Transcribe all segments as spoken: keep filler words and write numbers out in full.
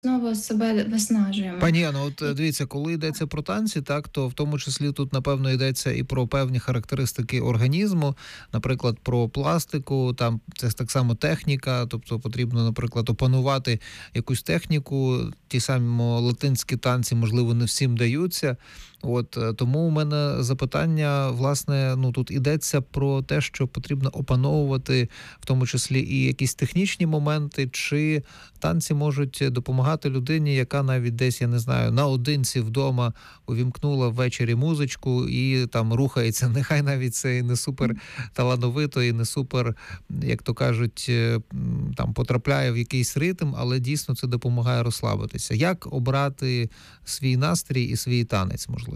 знову себе виснажуємо. Пані Анно, от І дивіться, коли йдеться про танці, так, то в тому числі тут, напевно, йдеться і про певні характеристики організму, наприклад, про пластику, там це так само техніка, тобто потрібно, наприклад, опанувати якусь техніку, ті самі латинські танці, можливо, не всім даються. От тому у мене запитання, власне, ну тут йдеться про те, що потрібно опановувати, в тому числі і якісь технічні моменти, чи танці можуть допомагати людині, яка навіть десь, я не знаю, наодинці вдома увімкнула ввечері музичку і там рухається. Нехай навіть це і не супер талановито, і не супер, як то кажуть, там потрапляє в якийсь ритм, але дійсно це допомагає розслабитися. Як обрати свій настрій і свій танець, можливо?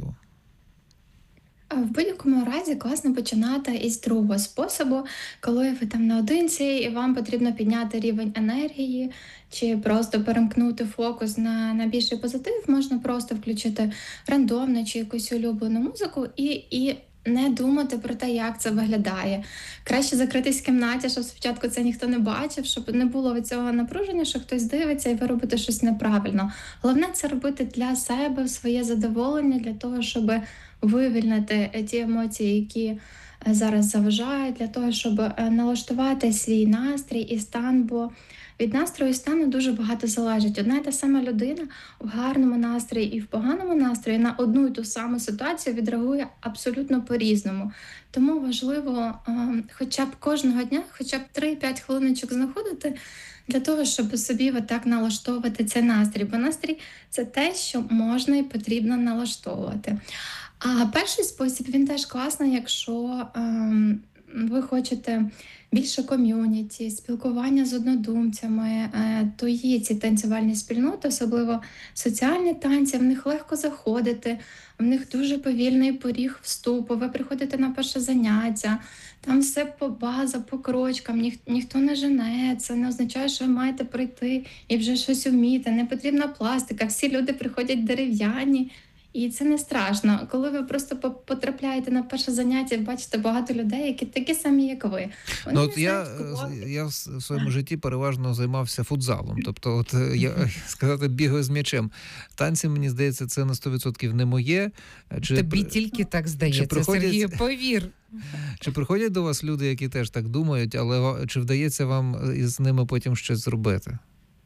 В будь-якому разі класно починати із другого способу, коли ви там наодинці і вам потрібно підняти рівень енергії, чи просто перемкнути фокус на, на більший позитив, можна просто включити рандомну чи якусь улюблену музику і, і не думати про те, як це виглядає. Краще закритись в кімнаті, щоб спочатку це ніхто не бачив, щоб не було цього напруження, що хтось дивиться і ви робите щось неправильно. Головне це робити для себе, в своє задоволення, для того, щоб вивільнити ті емоції, які е, зараз заважають, для того, щоб е, налаштувати свій настрій і стан, бо від настрою і стану дуже багато залежить. Одна й та сама людина в гарному настрої і в поганому настрої на одну й ту саму ситуацію відреагує абсолютно по-різному. Тому важливо е, хоча б кожного дня, хоча б три-п'ять хвилиночок знаходити для того, щоб собі отак налаштовувати цей настрій. Бо настрій – це те, що можна і потрібно налаштовувати. А перший спосіб, він теж класний, якщо ем, ви хочете більше ком'юніті, спілкування з однодумцями, е, то є ці танцювальні спільноти, особливо соціальні танці, в них легко заходити, в них дуже повільний поріг вступу, ви приходите на перше заняття, там все по база, по крочкам, ніх, ніхто не жене, це не означає, що ви маєте прийти і вже щось вміти, не потрібна пластика, всі люди приходять дерев'яні, і це не страшно. Коли ви просто по- потрапляєте на перше заняття, бачите багато людей, які такі самі, як ви. Вони Ну, не от я, знають, кого. я в с- в своєму житті переважно займався футзалом. Тобто, от е, я е, сказати, бігаю з м'ячем. Танці, мені здається, це на сто відсотків не моє. Чи, Тобі при- тільки так здається, приходять- Сергію, повір. чи приходять до вас люди, які теж так думають, але ва- чи вдається вам із ними потім щось зробити?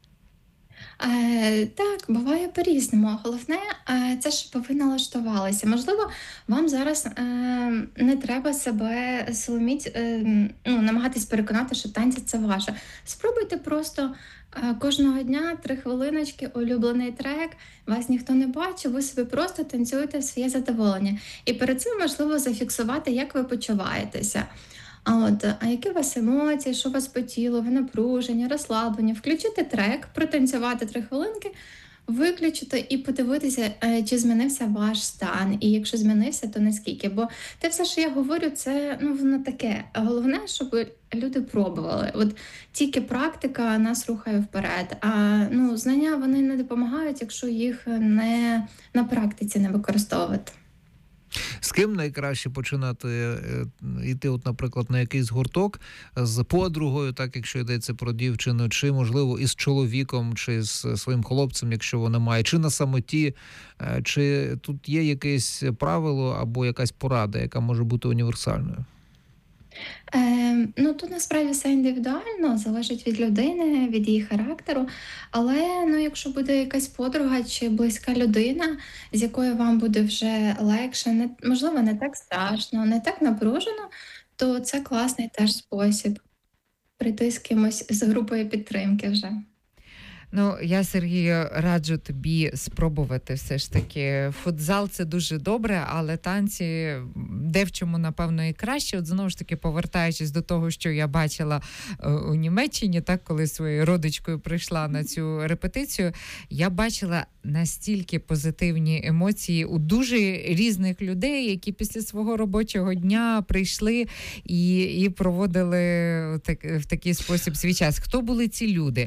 Е, так, буває по-різному. Головне, е, це щоб ви налаштувалися. Можливо, вам зараз е, не треба себе силоміць, е, ну, намагатись переконати, що танці це ваше. Спробуйте просто е, кожного дня три хвилиночки, улюблений трек, вас ніхто не бачить, ви собі просто танцюєте в своє задоволення. І перед цим можливо зафіксувати, як ви почуваєтеся. А от, а які у вас емоції, що у вас по тілу, ви напружені, розслаблені, включити трек, протанцювати три хвилинки, виключити і подивитися, е, чи змінився ваш стан. І якщо змінився, то наскільки. Бо те все, що я говорю, це ну воно таке. Головне, щоб люди пробували. От тільки практика нас рухає вперед. А ну, знання вони не допомагають, якщо їх не на практиці не використовувати. З ким найкраще починати е, йти, от, наприклад, на якийсь гурток з подругою, так, якщо йдеться про дівчину, чи, можливо, із чоловіком, чи з своїм хлопцем, якщо вона має, чи на самоті, е, чи тут є якесь правило або якась порада, яка може бути універсальною? Е, ну тут насправді все індивідуально, залежить від людини, від її характеру. Але ну, якщо буде якась подруга чи близька людина, з якою вам буде вже легше, не, можливо, не так страшно, не так напружено, то це класний теж спосіб прийти з кимось з групою підтримки вже. Ну, я, Сергію, раджу тобі спробувати все ж таки. Футзал – це дуже добре, але танці де в чому, напевно, і краще. От знову ж таки, повертаючись до того, що я бачила е, у Німеччині, так, коли своєю родичкою прийшла на цю репетицію, я бачила настільки позитивні емоції у дуже різних людей, які після свого робочого дня прийшли і, і проводили так, в такий спосіб свій час. Хто були ці люди?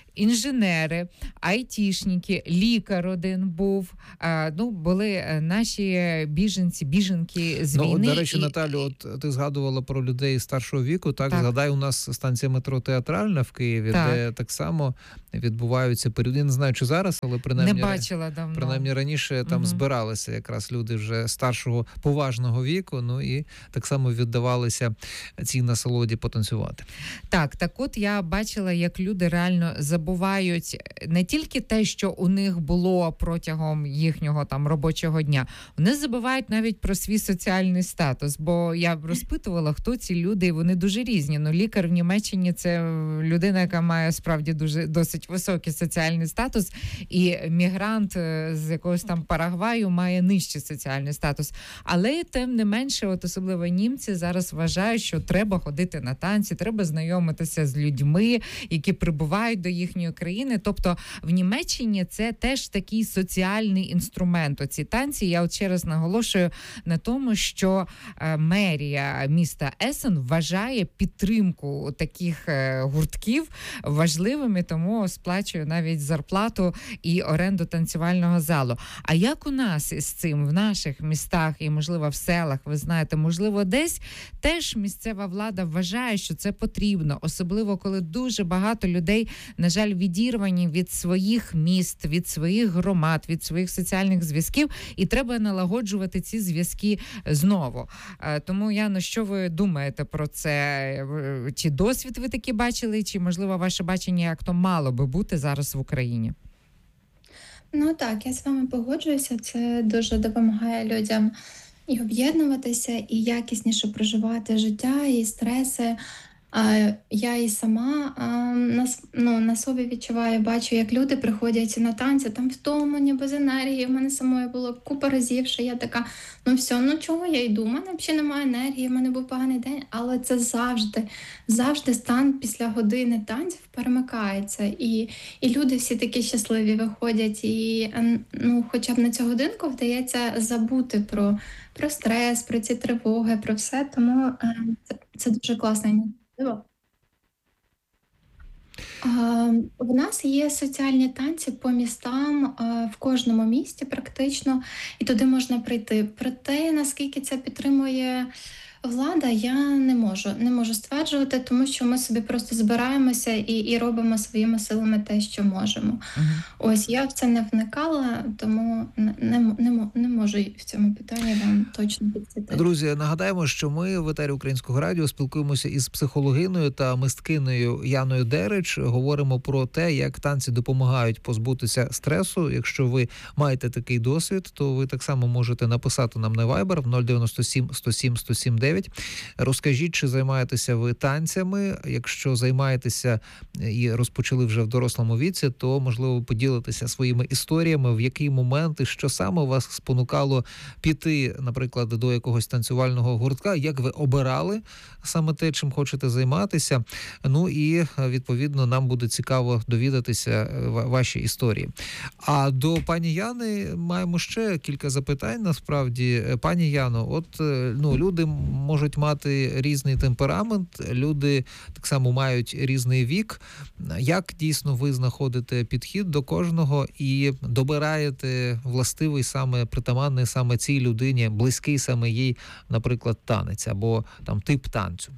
інженери, айтішники, лікар один був. А, ну, були наші біженці, біженки з Ну, війни. от, до речі, і... Наталю, от ти згадувала про людей старшого віку. Так, Так. згадай, у нас станція метро Театральна в Києві, Так. де так само відбуваються періоди. Я не знаю, чи зараз, але принаймні, Не бачила давно. принаймні раніше там Мгм. збиралися якраз люди вже старшого поважного віку, ну і так само віддавалися цій насолоді потанцювати. Так, так от я бачила, як люди реально забувають не тільки те, що у них було протягом їхнього там робочого дня, вони забувають навіть про свій соціальний статус, бо я розпитувала, хто ці люди, і вони дуже різні. Ну, лікар в Німеччині – це людина, яка має справді дуже досить високий соціальний статус, і мігрант з якогось там Парагваю має нижчий соціальний статус. Але тим не менше, от особливо німці зараз вважають, що треба ходити на танці, треба знайомитися з людьми, які прибувають до їхньої країни. Тобто в Німеччині це теж такий соціальний інструмент. Оці танці, я от ще раз наголошую на тому, що е, мерія міста Есен вважає підтримку таких е, гуртків важливими, тому сплачує навіть зарплату і оренду танцювального залу. А як у нас із цим в наших містах і, можливо, в селах, ви знаєте, можливо, десь теж місцева влада вважає, що це потрібно, особливо коли дуже багато людей, на жаль, відірвані від своїх міст, від своїх громад, від своїх соціальних зв'язків, і треба налагоджувати ці зв'язки знову. Е, Тому, Яно, що ви думаєте про це? Е, Чи досвід ви таки бачили, чи, можливо, ваше бачення, як то мало би бути зараз в Україні? Ну так, я з вами погоджуюся. Це дуже допомагає людям і об'єднуватися, і якісніше проживати життя, і стреси. А я і сама а, на, с- ну, на собі відчуваю, бачу, як люди приходять на танці, там втомлені, без енергії. У мене самої було купа разів, що я така, ну все, ну чого я йду? У мене взагалі немає енергії, в мене був поганий день, але це завжди, завжди стан після години танців перемикається. І, і люди всі такі щасливі виходять. І ем, ну, хоча б на цю годинку вдається забути про, про стрес, про ці тривоги, про все. Тому е, це, це дуже класна ініціатива. А, В нас є соціальні танці по містам, а, в кожному місті практично, і туди можна прийти. Проте, наскільки це підтримує влада, я не можу, не можу стверджувати, тому що ми собі просто збираємося і, і робимо своїми силами те, що можемо. Мгм. Ось я в це не вникала, тому не, не, м- не, мо- не можу в цьому питанні вам точно підсвітити. Друзі, нагадаємо, що ми в етері Українського радіо спілкуємося із психологиною та мисткинею Яною Дерич. Говоримо про те, як танці допомагають позбутися стресу. Якщо ви маєте такий досвід, то ви так само можете написати нам на Viber в нуль дев'яносто сім сто сім сто сім дев'ять. Розкажіть, чи займаєтеся ви танцями. Якщо займаєтеся і розпочали вже в дорослому віці, то, можливо, поділитися своїми історіями, в який момент і що саме вас спонукало піти, наприклад, до якогось танцювального гуртка, як ви обирали саме те, чим хочете займатися. Ну і, відповідно, нам буде цікаво довідатися е, ва- ваші історії. А до пані Яни маємо ще кілька запитань, насправді. Е, Пані Яно, от, е, ну, люди можуть мати різний темперамент, люди так само мають різний вік. Як дійсно ви знаходите підхід до кожного і добираєте властивий саме притаманний саме цій людині, близький саме їй, наприклад, танець або там тип танцю?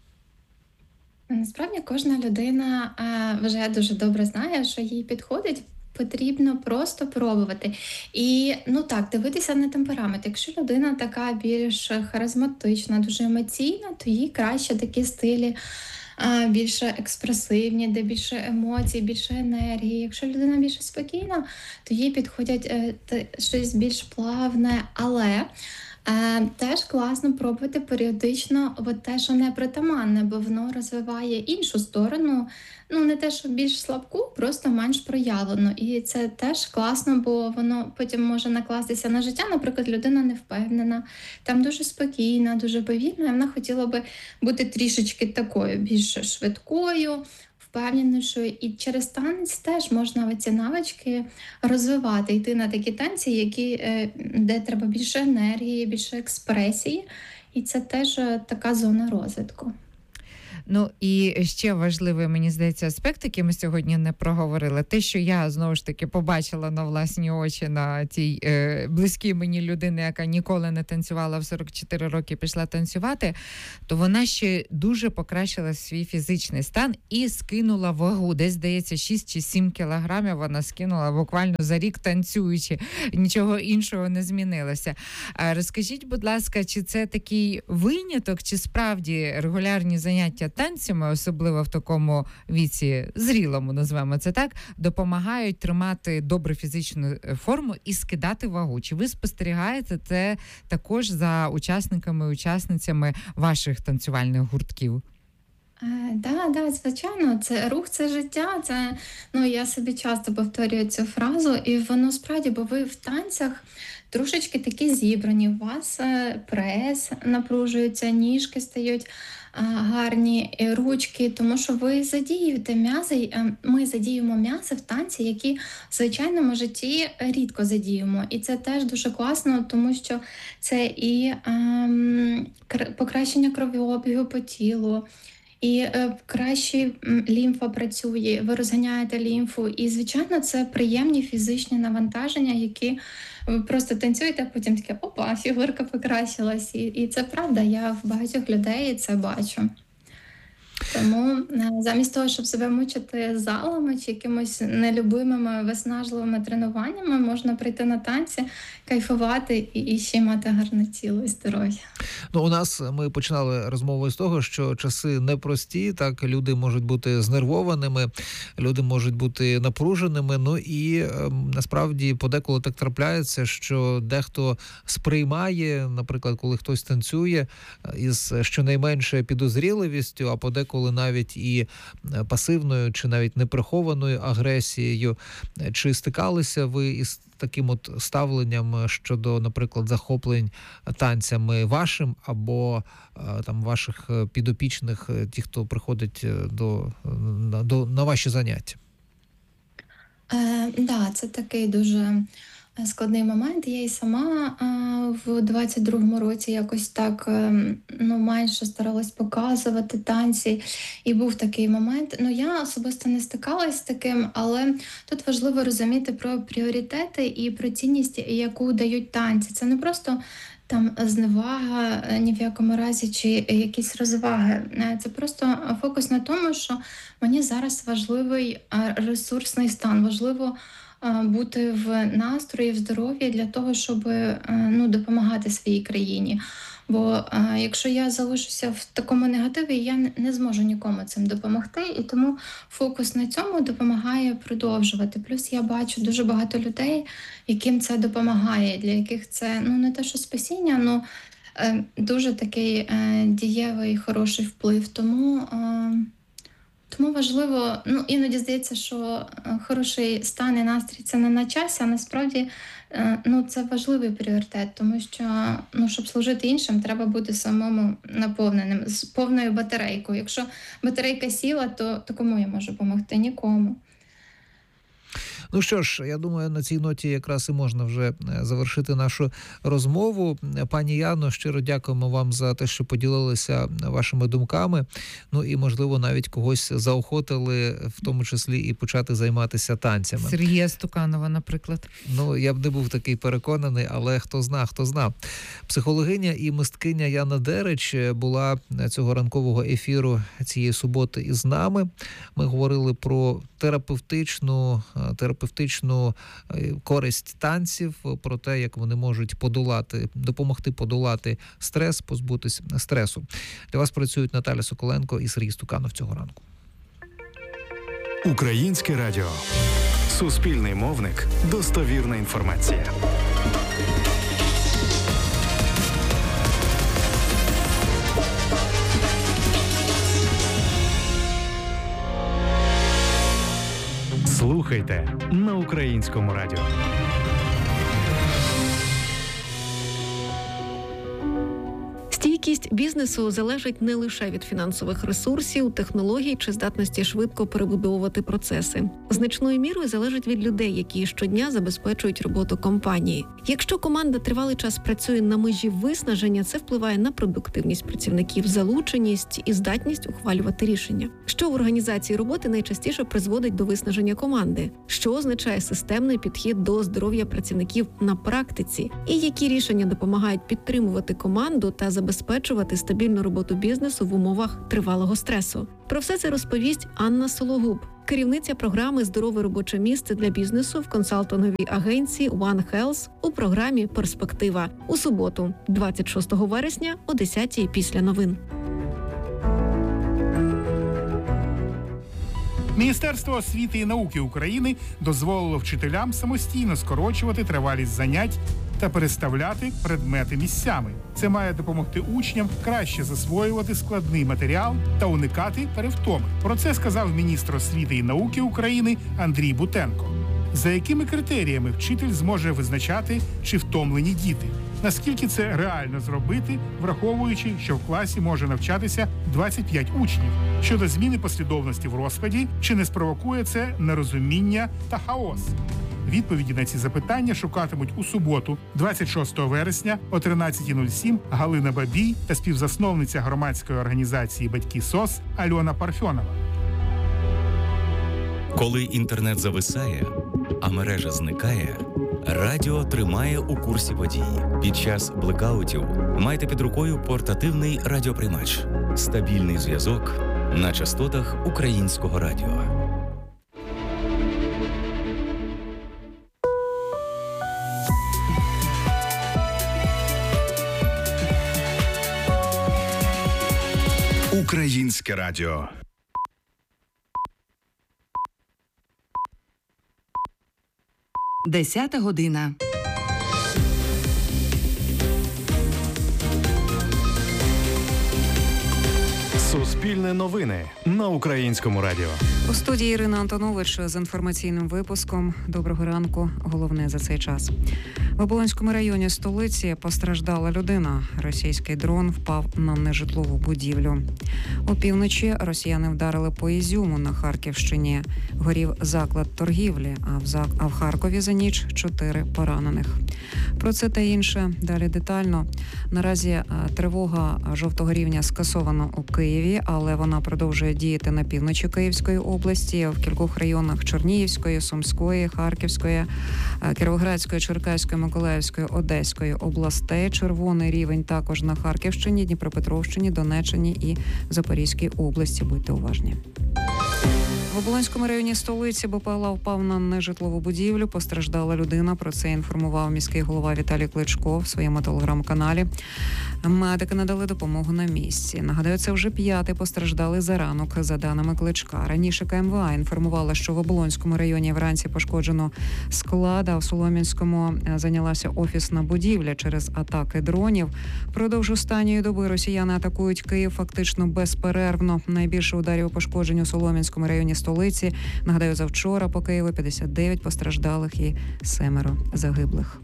Насправді кожна людина е, вже дуже добре знає, що їй підходить. Потрібно просто пробувати. І ну так, дивитися на темперамент. Якщо людина така більш харизматична, дуже емоційна, то їй краще такі стилі а, більш експресивні, де більше емоцій, більше енергії. Якщо людина більш спокійна, то їй підходять е, те- щось більш плавне, але Е, теж класно пробувати періодично от те, що не притаманне, бо воно розвиває іншу сторону. Ну, не те, що більш слабку, просто менш проявлену. І це теж класно, бо воно потім може накластися на життя. Наприклад, людина не впевнена, там дуже спокійна, дуже повільна, і вона хотіла би бути трішечки такою, більш швидкою, впевненішою. І через танець теж можна ці навички розвивати, йти на такі танці, які, е, де треба більше енергії, більше експресії. І це теж е, така зона розвитку. Ну і ще важливий, мені здається, аспект, який ми сьогодні не проговорили, те, що я, знову ж таки, побачила на власні очі на тій е, близькій мені людини, яка ніколи не танцювала в сорок чотири роки, пішла танцювати, то вона ще дуже покращила свій фізичний стан і скинула вагу. Десь, здається, шість чи сім кілограмів вона скинула буквально за рік танцюючи. Нічого іншого не змінилося. А розкажіть, будь ласка, чи це такий виняток, чи справді регулярні заняття танцями, особливо в такому віці, зрілому, назвемо це так, допомагають тримати добру фізичну форму і скидати вагу? Чи ви спостерігаєте це також за учасниками і учасницями ваших танцювальних гуртків? Е, да, да, звичайно, це рух, це життя. Це, ну, я собі часто повторюю цю фразу, і воно справді, бо ви в танцях трошечки такі зібрані. У вас е, прес напружується, ніжки стають е, гарні, і ручки, тому що ви задіюєте м'язи. е, Ми задіюємо м'язи в танці, які в звичайному житті рідко задіємо. І це теж дуже класно, тому що це і ем, кр- покращення кровообігу по тілу. І е, краще м, лімфа працює, ви розганяєте лімфу. І, звичайно, це приємні фізичні навантаження, які ви просто танцюєте, а потім таке, опа, фігурка покращилась. І, і це правда, я в багатьох людей це бачу. Тому е, замість того, щоб себе мучити залами чи якимось нелюбимими, виснажливими тренуваннями, можна прийти на танці, кайфувати і, і ще й мати гарне тіло і здоров'я. Ну, у нас ми починали розмову з того, що часи непрості, так, люди можуть бути знервованими, люди можуть бути напруженими, ну і е, насправді подеколи так трапляється, що дехто сприймає, наприклад, коли хтось танцює із щонайменше підозріливістю, а подеколи навіть і пасивною чи навіть неприхованою агресією. Чи стикалися ви із таким от ставленням щодо, наприклад, захоплень танцями вашим або там ваших підопічних, ті, хто приходить до, на, до, на ваші заняття? Е, да, це такий дуже складний момент. Я і сама е, в двадцять другому році якось так е, ну, майже старалась показувати танці. І був такий момент. Ну, я особисто не стикалась з таким, але тут важливо розуміти про пріоритети і про цінність, яку дають танці. Це не просто там зневага ні в якому разі, чи якісь розваги. Е, Це просто фокус на тому, що мені зараз важливий е, ресурсний стан, важливо е, бути в настрої, в здоров'ї для того, щоб е, ну, допомагати своїй країні. Бо е, якщо я залишуся в такому негативі, я не не зможу нікому цим допомогти, і тому фокус на цьому допомагає продовжувати. Плюс я бачу дуже багато людей, яким це допомагає, для яких це ну не те, що спасіння, ну е, дуже такий е, дієвий, хороший вплив. Тому, е, тому важливо, ну іноді здається, що е, хороший стан і настрій це не на часі, а насправді е, ну, це важливий пріоритет, тому що ну, щоб служити іншим, треба бути самому наповненим, з повною батарейкою. Якщо батарейка сіла, то, то кому я можу допомогти? Нікому. Ну що ж, я думаю, на цій ноті якраз і можна вже завершити нашу розмову. Пані Яно, щиро дякуємо вам за те, що поділилися вашими думками. Ну і, можливо, навіть когось заохотили, в тому числі і почати займатися танцями. Сергія Стуканова, наприклад. Ну, я б не був такий переконаний, але хто зна, хто зна. Психологиня і мисткиня Яна Дерич була цього ранкового ефіру цієї суботи із нами. Ми говорили про терапевтичну, терапевтичну користь танців, про те, як вони можуть подолати, допомогти подолати стрес, позбутись стресу. Для вас працюють Наталя Соколенко і Сергій Стуканов цього ранку. Українське радіо. Суспільний мовник. Достовірна інформація. Слухайте на Українському радіо. Стійкість бізнесу залежить не лише від фінансових ресурсів, технологій чи здатності швидко перебудовувати процеси. Значною мірою залежить від людей, які щодня забезпечують роботу компанії. Якщо команда тривалий час працює на межі виснаження, це впливає на продуктивність працівників, залученість і здатність ухвалювати рішення. Що в організації роботи найчастіше призводить до виснаження команди? Що означає системний підхід до здоров'я працівників на практиці? І які рішення допомагають підтримувати команду та забезпечувати стабільну роботу бізнесу в умовах тривалого стресу? Про все це розповість Анна Сологуб, керівниця програми «Здорове робоче місце для бізнесу» в консалтинговій агенції One Health у програмі «Перспектива» у суботу, двадцять шостого вересня о десятій після новин. Міністерство освіти і науки України дозволило вчителям самостійно скорочувати тривалість занять та переставляти предмети місцями. Це має допомогти учням краще засвоювати складний матеріал та уникати перевтоми. Про це сказав міністр освіти і науки України Андрій Бутенко. За якими критеріями вчитель зможе визначати, чи втомлені діти? Наскільки це реально зробити, враховуючи, що в класі може навчатися двадцять п'ять учнів? Щодо зміни послідовності в розкладі, чи не спровокує це нерозуміння та хаос? Відповіді на ці запитання шукатимуть у суботу, двадцять шостого вересня о тринадцятій нуль сім Галина Бабій та співзасновниця громадської організації «Батьки СОС» Альона Парфьонова. Коли інтернет зависає, а мережа зникає, радіо тримає у курсі подій. Під час блекаутів майте під рукою портативний радіоприймач. Стабільний зв'язок на частотах Українського радіо. Українське радіо. Десята година. Суспільне новини на Українському радіо. У студії Ірина Антонович з інформаційним випуском. Доброго ранку. Головне за цей час. В Оболонському районі столиці постраждала людина. Російський дрон впав на нежитлову будівлю. Опівночі росіяни вдарили по Ізюму на Харківщині. Горів заклад торгівлі, а в, зак... а в Харкові за ніч чотири поранених. Про це та інше далі детально. Наразі тривога жовтого рівня скасована у Києві, але вона продовжує діяти на півночі Київської області, в кількох районах Чернігівської, Сумської, Харківської, Кіровоградської, Черкаської, Миколаївської, Одеської областей. Червоний рівень також на Харківщині, Дніпропетровщині, Донеччині і Запорізькій області. Будьте уважні. В Оболонському районі столиці БПЛА впав на нежитлову будівлю. Постраждала людина. Про це інформував міський голова Віталій Кличко в своєму телеграм-каналі. Медики надали допомогу на місці. Нагадаю, це вже п'ятий постраждалий за ранок, за даними Кличка. Раніше КМВА інформувала, що в Оболонському районі вранці пошкоджено склад, а в Солом'янському зайнялася офісна будівля через атаки дронів. Впродовж останньої доби росіяни атакують Київ фактично безперервно. Найбільше ударів у пошкоджень у Солом'янському районі столиці. Нагадаю, завчора по Києву п'ятдесят дев'ять постраждалих і семеро загиблих.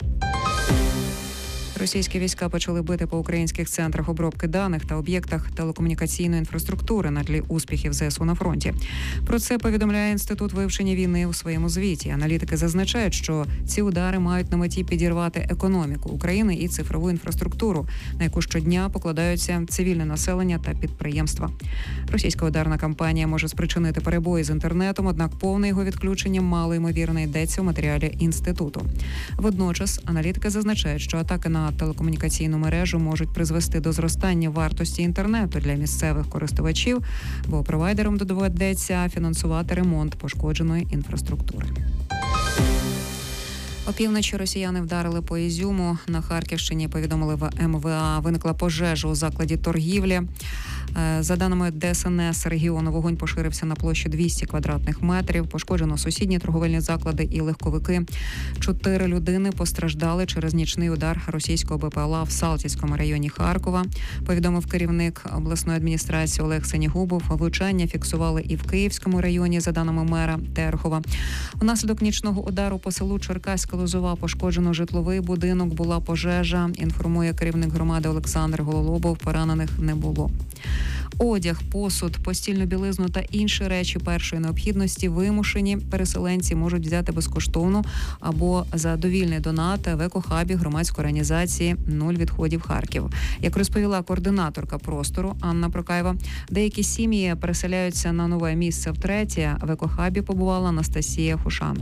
Російські війська почали бити по українських центрах обробки даних та об'єктах телекомунікаційної інфраструктури на тлі успіхів ЗСУ на фронті. Про це повідомляє Інститут вивчення війни у своєму звіті. Аналітики зазначають, що ці удари мають на меті підірвати економіку України і цифрову інфраструктуру, на яку щодня покладаються цивільне населення та підприємства. Російська ударна кампанія може спричинити перебої з інтернетом, однак повне його відключення мало ймовірно йдеться у матеріалі інституту. Водночас аналітики зазначають, що атаки на телекомунікаційну мережу можуть призвести до зростання вартості інтернету для місцевих користувачів, бо провайдерам доведеться фінансувати ремонт пошкодженої інфраструктури. Опівночі росіяни вдарили по Ізюму. На Харківщині, повідомили в ем ве а, виникла пожежа у закладі торгівлі. За даними ДСНС регіону, вогонь поширився на площі двісті квадратних метрів. Пошкоджено сусідні торговельні заклади і легковики. Чотири людини постраждали через нічний удар російського БПЛА в Салтівському районі Харкова. Повідомив керівник обласної адміністрації Олег Сенігубов. Влучання фіксували і в Київському районі, за даними мера Терхова. Унаслідок нічного удару по селу Черкаська Лозова пошкоджено житловий будинок, була пожежа. Інформує керівник громади Олександр Гололобов. Поранених не було. Одяг, посуд, постільну білизну та інші речі першої необхідності вимушені переселенці можуть взяти безкоштовно або за довільний донат в екохабі громадської організації «Нуль відходів Харків». Як розповіла координаторка простору Анна Прокаєва, деякі сім'ї переселяються на нове місце втретє. В екохабі побувала Анастасія Хушан.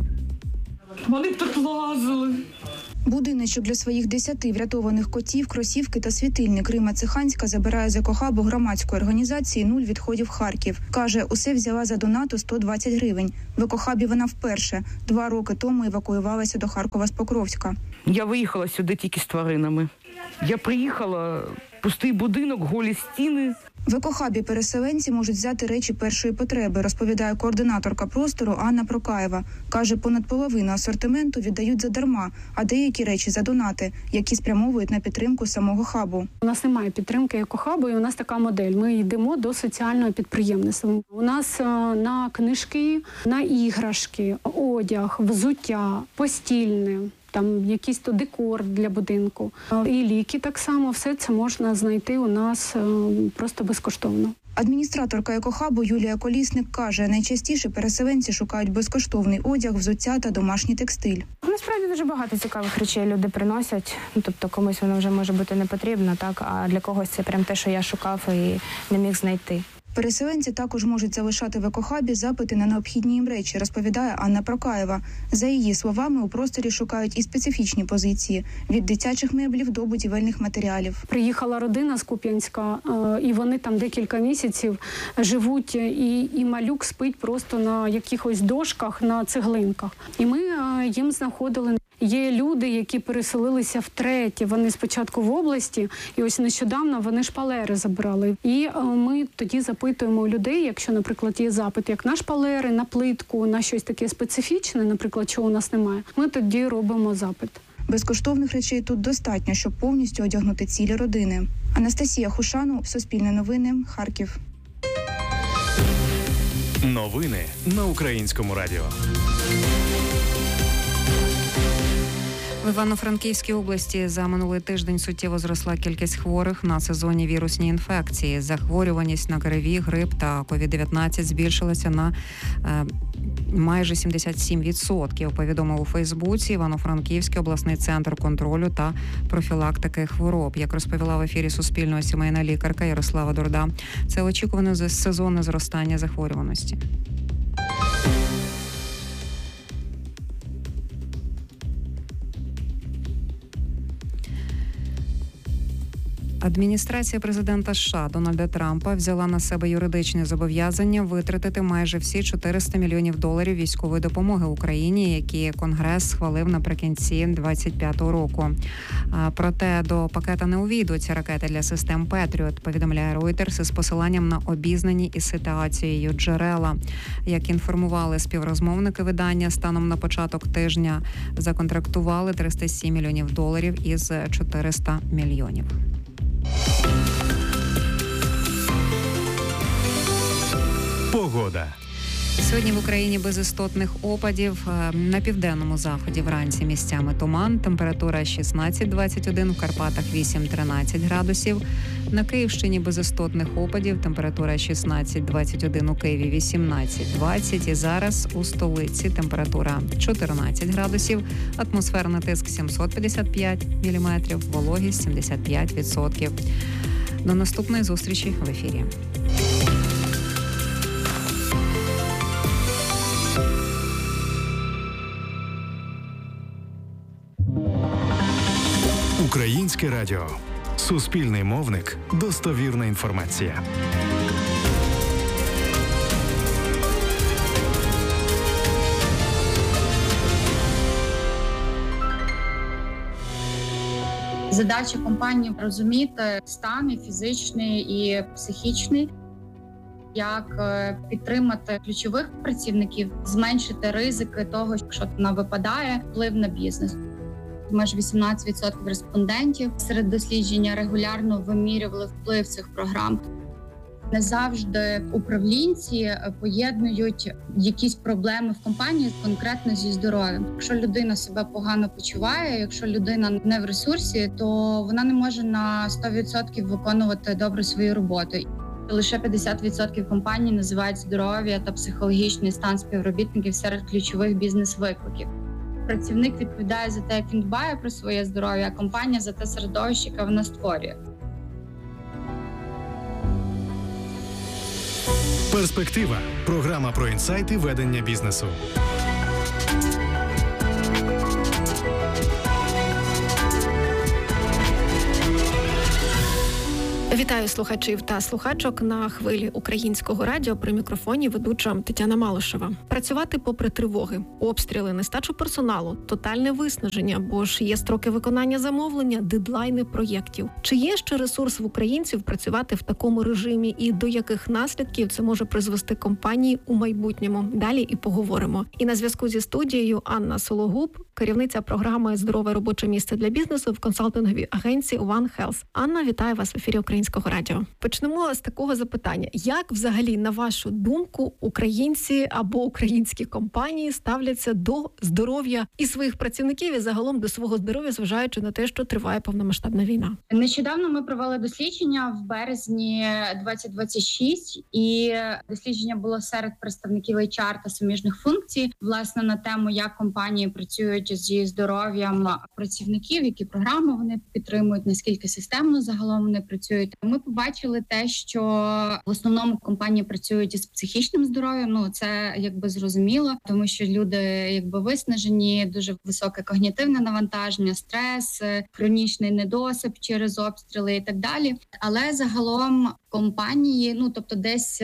Вони б тут лазили. Будиночок для своїх десяти врятованих котів, кросівки та світильник Рима Циханська забирає з екохабу громадської організації «Нуль відходів Харків». Каже, усе взяла за донату сто двадцять гривень. В екохабі вона вперше. Два роки тому евакуювалася до Харкова з Покровська. Я виїхала сюди тільки з тваринами. Я приїхала, пустий будинок, голі стіни. В екохабі переселенці можуть взяти речі першої потреби, розповідає координаторка простору Анна Прокаєва. Каже, понад половину асортименту віддають задарма, а деякі речі за донати, які спрямовують на підтримку самого хабу. У нас немає підтримки екохабу, і у нас така модель. Ми йдемо до соціального підприємництва. У нас на книжки, на іграшки, одяг, взуття, постільне, там якийсь то декор для будинку. І ліки так само, все це можна знайти у нас просто безкоштовно. Адміністраторка екохабу Юлія Колісник каже, найчастіше переселенці шукають безкоштовний одяг, взуття та домашній текстиль. Насправді дуже багато цікавих речей люди приносять, ну, тобто комусь воно вже може бути не потрібно, так, а для когось це прям те, що я шукав і не міг знайти. Переселенці також можуть залишати в екохабі запити на необхідні їм речі, розповідає Анна Прокаєва. За її словами, у просторі шукають і специфічні позиції – від дитячих меблів до будівельних матеріалів. Приїхала родина з Куп'янська, і вони там декілька місяців живуть, і, і малюк спить просто на якихось дошках, на цеглинках. І ми їм знаходили. Є люди, які переселилися втретє. Вони спочатку в області, і ось нещодавно вони шпалери забрали. І ми тоді запитуємо у людей, якщо, наприклад, є запит, як на шпалери, на плитку, на щось таке специфічне, наприклад, чого у нас немає, ми тоді робимо запит. Безкоштовних речей тут достатньо, щоб повністю одягнути цілі родини. Анастасія Хушану, Суспільне новини, Харків. Новини на Українському радіо. В Івано-Франківській області за минулий тиждень суттєво зросла кількість хворих на сезонні вірусні інфекції. Захворюваність на ГРВІ, грип та ковід дев'ятнадцять збільшилася на е, майже сімдесят сім відсотків, повідомив у Фейсбуці Івано-Франківський обласний центр контролю та профілактики хвороб. Як розповіла в ефірі Суспільного сімейна лікарка Ярослава Дурда, це очікуване сезонне зростання захворюваності. Адміністрація президента США Дональда Трампа взяла на себе юридичне зобов'язання витратити майже всі чотириста мільйонів доларів військової допомоги Україні, які Конгрес схвалив наприкінці двадцять п'ятого року. Проте до пакета не увійдуть ракети для систем Петріот, повідомляє Reuters із посиланням на обізнані із ситуацією джерела. Як інформували співрозмовники видання, станом на початок тижня законтрактували триста сім мільйонів доларів із чотириста мільйонів. Погода. Сьогодні в Україні без істотних опадів. На південному заході вранці місцями туман. Температура шістнадцять двадцять один, в Карпатах вісім тринадцять градусів. На Київщині без істотних опадів. Температура шістнадцять двадцять один, у Києві вісімнадцять двадцять. І зараз у столиці температура чотирнадцять градусів. Атмосферний тиск сімсот п'ятдесят п'ять міліметрів, вологість сімдесят п'ять відсотків. До наступної зустрічі в ефірі. Українське радіо. Суспільний мовник. Достовірна інформація. Задача компанії розуміти стан і фізичний, і психічний, як підтримати ключових працівників, зменшити ризики того, що вона випадає, вплив на бізнес. Майже вісімнадцять відсотків респондентів серед дослідження регулярно вимірювали вплив цих програм. Не завжди управлінці поєднують якісь проблеми в компанії конкретно зі здоров'ям. Якщо людина себе погано почуває, якщо людина не в ресурсі, то вона не може на сто відсотків виконувати добре свою роботу. Лише п'ятдесят відсотків компаній називають здоров'я та психологічний стан співробітників серед ключових бізнес-викликів. Працівник відповідає за те, як він дбає про своє здоров'я, а компанія за те середовище, яке вона створює. Перспектива. Програма про інсайти ведення бізнесу. Вітаю слухачів та слухачок на хвилі Українського радіо. При мікрофоні ведуча Тетяна Малишева. Працювати попри тривоги, обстріли, нестачу персоналу, тотальне виснаження, бо ж є строки виконання замовлення, дедлайни проєктів. Чи є ще ресурс в українців працювати в такому режимі і до яких наслідків це може призвести компанії у майбутньому? Далі і поговоримо. І на зв'язку зі студією Анна Сологуб, керівниця програми «Здорове робоче місце для бізнесу» в консалтинговій агенції One Health. Анна, вітаю вас в ефірі Українського радіо. Почнемо з такого запитання. Як взагалі, на вашу думку, українці або українські компанії ставляться до здоров'я і своїх працівників, і загалом до свого здоров'я, зважаючи на те, що триває повномасштабна війна? Нещодавно ми провели дослідження в березні двадцять двадцять шість, і дослідження було серед представників ейч ар та суміжних функцій, власне, на тему, як компанії працюють зі здоров'ям працівників, які програми вони підтримують, наскільки системно загалом вони працюють. Ми побачили те, що в основному компанії працюють із психічним здоров'ям. Ну, це якби зрозуміло, тому що люди якби виснажені, дуже високе когнітивне навантаження, стрес, хронічний недосип через обстріли і так далі. Але загалом компанії, ну тобто десь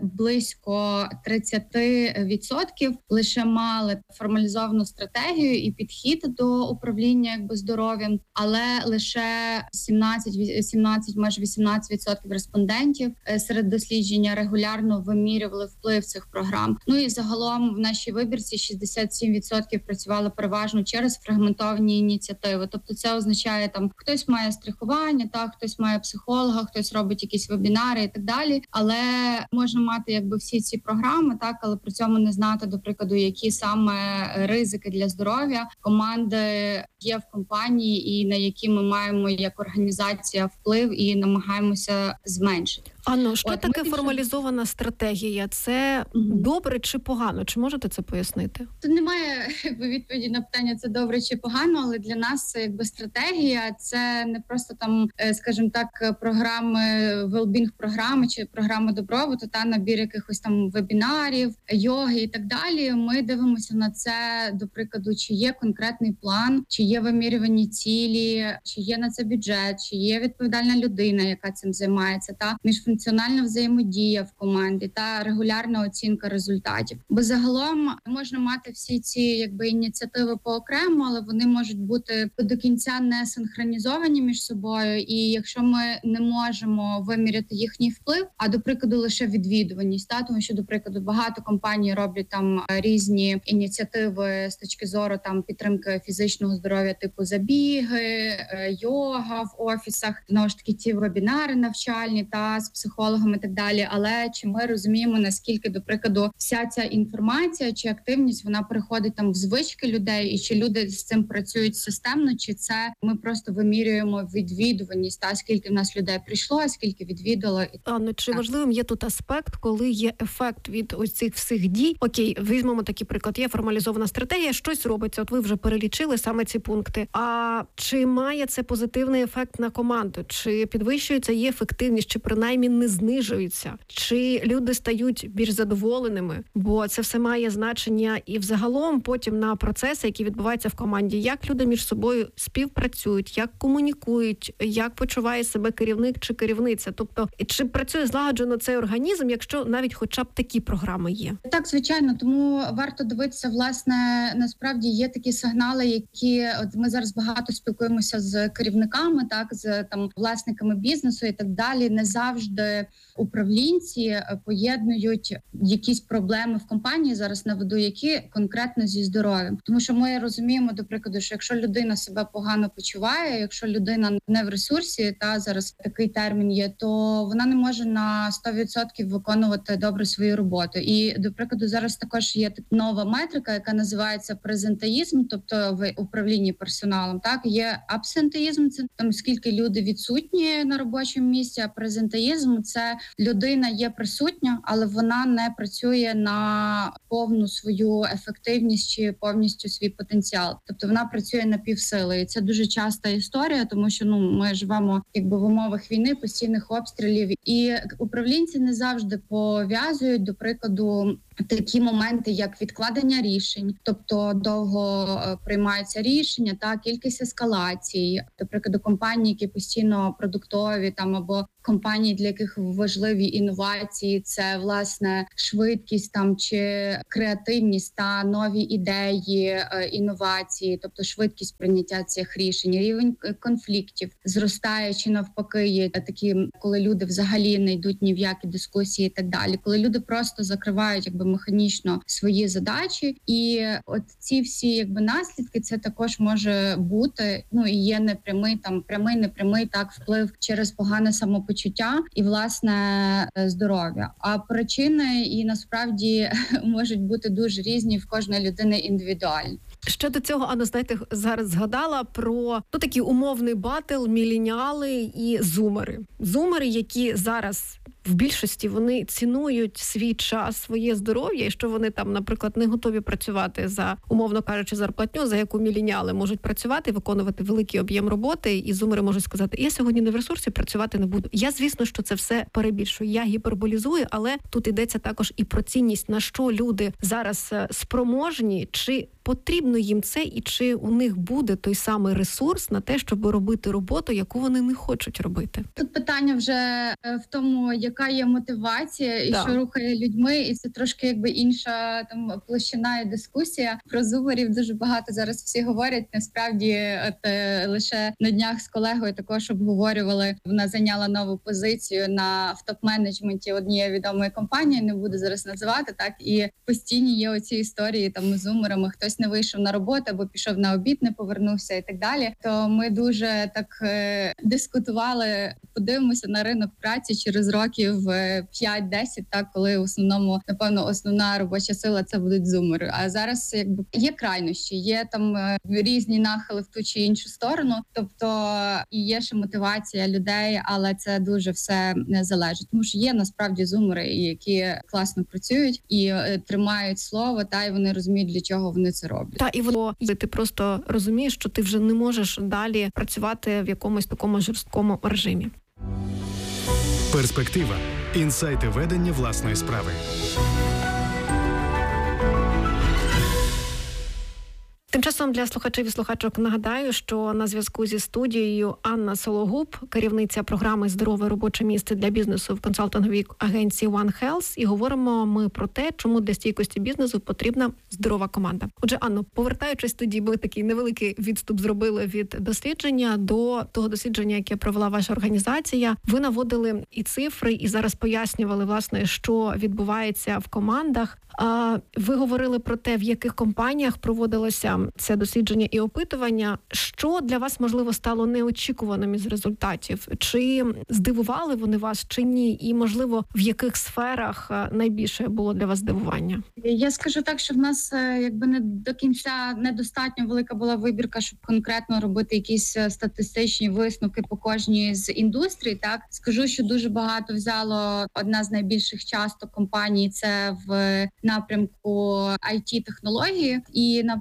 близько тридцять відсотків лише мали формалізовану стратегію і підхід до управління якби здоров'ям, але лише сімнадцять, сімнадцять, майже вісімнадцять відсотків респондентів серед дослідження регулярно вимірювали вплив цих програм. Ну і загалом в нашій вибірці шістдесят сім відсотків працювали переважно через фрагментовані ініціативи. Тобто це означає, там хтось має страхування, так, хтось має психолога, хтось робить якісь вебінари і так далі. Але можна мати якби всі ці програми, так, але при цьому не знати, до прикладу, які саме ризики для здоров'я команди є в компанії і на які ми маємо як організація вплив і намагаємося зменшити. Анно, що От, таке ми формалізована стратегія? Це mm-hmm. добре чи погано? Чи можете це пояснити? Тут немає якби відповіді на питання, це добре чи погано, але для нас це якби стратегія, це не просто там, скажімо так, програми, well-being програми чи програми добробуту, та набір якихось там вебінарів, йоги і так далі. Ми дивимося на це, до прикладу, чи є конкретний план, чи є вимірювані цілі, чи є на це бюджет, чи є відповідальна людина, яка цим займається, та міжфункціональна взаємодія в команді та регулярна оцінка результатів. Бо загалом можна мати всі ці якби ініціативи поокремо, але вони можуть бути до кінця не синхронізовані між собою. І якщо ми не можемо виміряти їхній вплив, а до прикладу лише відвідуваність, та тому що до прикладу багато компаній роблять там різні ініціативи з точки зору там підтримки фізичного здоров'я, типу забіги, йога в офісах, знову ж таки ті вебінари навчальні та з психологами і так далі. Але чи ми розуміємо, наскільки, до прикладу, вся ця інформація чи активність, вона переходить там в звички людей, і чи люди з цим працюють системно, чи це ми просто вимірюємо відвідуваність, та скільки в нас людей прийшло, скільки відвідало. А, ну, чи важливим є тут аспект, коли є ефект від ось цих всіх дій? Окей, візьмемо такий приклад, є формалізована стратегія, щось робиться, от ви вже перелічили саме ці пункти. А чи має це позитивний ефект на команду? Чи підвищується її ефективність, чи принаймні він не знижується, чи люди стають більш задоволеними, бо це все має значення і взагалом потім на процеси, які відбуваються в команді, як люди між собою співпрацюють, як комунікують, як почуває себе керівник чи керівниця. Тобто, чи працює злагоджено цей організм, якщо навіть хоча б такі програми є? Так, звичайно, тому варто дивитися, власне, насправді є такі сигнали, які от ми зараз багато спілкуємося з керівниками, так, з там власниками бізнесу і так далі. Не завжди управлінці поєднують якісь проблеми в компанії, зараз наведу які конкретно зі здоров'ям. Тому що ми розуміємо, до прикладу, що якщо людина себе погано почуває, якщо людина не в ресурсі, та зараз такий термін є, то вона не може на сто відсотків виконувати добре свою роботу. І, до прикладу, зараз також є нова метрика, яка називається презентеїзм, тобто в управлінні персоналом. Так, є абсентеїзм, це там скільки люди відсутні на робочому місці, а презентеїзм – це людина є присутня, але вона не працює на повну свою ефективність чи повністю свій потенціал. Тобто вона працює на півсили. І це дуже часта історія, тому що ну ми живемо якби в умовах війни, постійних обстрілів. І управлінці не завжди пов'язують, до прикладу, такі моменти, як відкладення рішень, тобто довго приймаються рішення, та кількість ескалацій, наприклад, компанії, які постійно продуктові, там або компанії, для яких важливі інновації, це власне швидкість там чи креативність та нові ідеї, інновації, тобто швидкість прийняття цих рішень, рівень конфліктів зростає чи навпаки є такі, коли люди взагалі не йдуть ні в які дискусії і так далі, коли люди просто закривають якби механічно свої задачі, і от ці всі якби наслідки, це також може бути, ну і є непрямий там прямий, непрямий так вплив через погане самопочуття і власне здоров'я. А причини і насправді можуть бути дуже різні в кожної людини індивідуально. Ще до цього, Анна, знаєте, зараз згадала про ну, такий умовний батл міленіали і зумери. Зумери, які зараз в більшості вони цінують свій час, своє здоров'я, і що вони там, наприклад, не готові працювати за, умовно кажучи, зарплатню, за яку міленіали можуть працювати, виконувати великий об'єм роботи, і зумери можуть сказати, я сьогодні не в ресурсі, працювати не буду. Я, звісно, що це все перебільшую, я гіперболізую, але тут йдеться також і про цінність, на що люди зараз спроможні, чи потрібно їм це, і чи у них буде той самий ресурс на те, щоб робити роботу, яку вони не хочуть робити. Тут питання вже в тому, яка є мотивація і да. що рухає людьми, і це трошки якби інша там площина і дискусія. Про зумерів дуже багато зараз всі говорять. Насправді, от лише на днях з колегою також обговорювали. Вона зайняла нову позицію на в топ-менеджменті однієї відомої компанії. Не буду зараз називати так. І постійні є оці історії там з зумерами. Хтось не вийшов на роботу або пішов на обід, не повернувся і так далі. То ми дуже так е, дискутували. Подивимося на ринок праці через років п'ять-десять, так, коли в основному, напевно, основна робоча сила це будуть зумери. А зараз якби є крайнощі, є там е, різні нахили в ту чи іншу сторону. Тобто і є ще мотивація людей, але це дуже все не залежить. Тому що є насправді зумери, які класно працюють і е, тримають слово, та й вони розуміють, для чого вони це роблять. Та і воно ти просто розумієш, що ти вже не можеш далі працювати в якомусь такому жорсткому режимі. Перспектива. Інсайти ведення власної справи. Тим часом для слухачів і слухачок нагадаю, що на зв'язку зі студією Анна Сологуб, керівниця програми «Здорове робоче місце для бізнесу» в консалтинговій агенції One Health, і говоримо ми про те, чому для стійкості бізнесу потрібна здорова команда. Отже, Анно, повертаючись тоді, ми такий невеликий відступ зробили від дослідження до того дослідження, яке провела ваша організація. Ви наводили і цифри, і зараз пояснювали, власне, що відбувається в командах. Ви говорили про те, в яких компаніях проводилося це дослідження і опитування. Що для вас, можливо, стало неочікуваним із результатів? Чи здивували вони вас, чи ні? І, можливо, в яких сферах найбільше було для вас здивування? Я скажу так, що в нас якби не до кінця недостатньо велика була вибірка, щоб конкретно робити якісь статистичні висновки по кожній з індустрій. Так скажу, що дуже багато взяло одна з найбільших часто компаній. Це в напрямку ай ті-технології, і напевно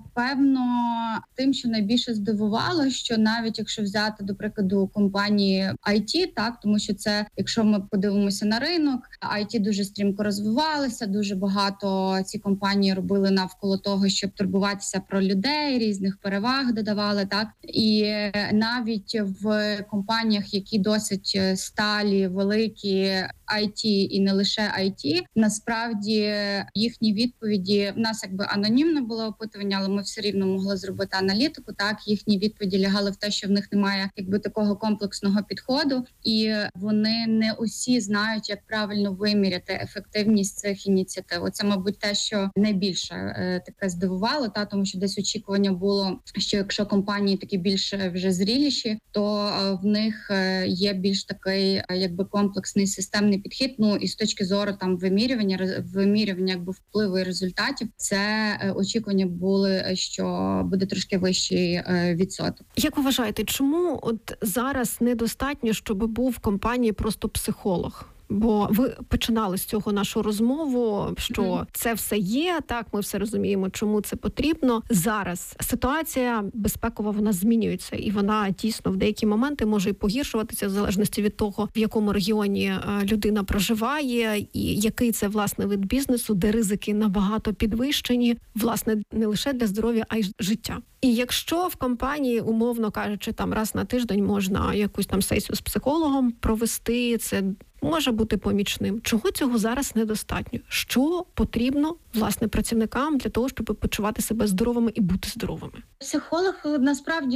Напевно, тим, що найбільше здивувало, що навіть якщо взяти, до прикладу, компанії ай ті, так, тому що це, якщо ми подивимося на ринок, ай ті дуже стрімко розвивалися, дуже багато ці компанії робили навколо того, щоб турбуватися про людей, різних переваг додавали, так. І навіть в компаніях, які досить сталі, великі, ай ті і не лише ай ті, насправді їхні відповіді, в нас якби анонімне було опитування, але ми все рівно могли зробити аналітику, так, їхні відповіді лягали в те, що в них немає якби такого комплексного підходу, і вони не усі знають, як правильно виміряти ефективність цих ініціатив. Оце, мабуть, те, що найбільше е, таке здивувало, та, тому що десь очікування було, що якщо компанії такі більш вже зріліші, то е, в них е, є більш такий е, якби комплексний системний підхід. Ну і з точки зору там вимірювання, вимірювання якби впливу і результатів, це е, очікування були, що буде трошки вищий е, відсоток. Як ви вважаєте, чому от зараз недостатньо, щоб був в компанії просто психолог? Бо ви починали з цього нашу розмову, що mm. це все є, так, ми все розуміємо, чому це потрібно. Зараз ситуація безпекова, вона змінюється, і вона дійсно в деякі моменти може і погіршуватися в залежності від того, в якому регіоні людина проживає, і який це, власне, вид бізнесу, де ризики набагато підвищені, власне, не лише для здоров'я, а й життя. І якщо в компанії, умовно кажучи, там раз на тиждень можна якусь там сесію з психологом провести, це може бути помічним. Чого цього зараз недостатньо? Що потрібно, власне, працівникам для того, щоб почувати себе здоровими і бути здоровими? Психолог, насправді,